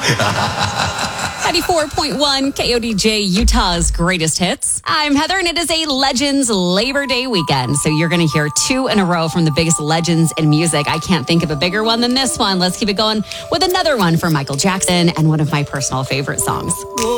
94.1 KODJ, Utah's greatest hits. I'm Heather, and it is a Legends Labor Day weekend. So you're going to hear two in a row from the biggest legends in music. I can't think of a bigger one than this one. Let's keep it going with another one for Michael Jackson and one of my personal favorite songs.